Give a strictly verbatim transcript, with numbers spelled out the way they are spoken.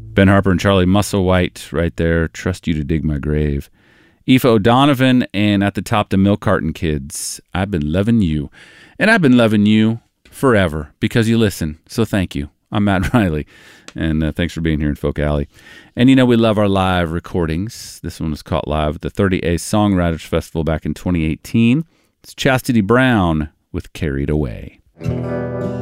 Ben Harper and Charlie Musselwhite right there. Trust You to Dig My Grave. Aoife O'Donovan, and at the top, the Milk Carton Kids. I've been loving you. And I've been loving you forever because you listen. So thank you. I'm Matt Riley, and uh, thanks for being here in Folk Alley. And you know we love our live recordings. This one was caught live at the thirty A Songwriters Festival back in twenty eighteen. It's Chastity Brown with Carried Away.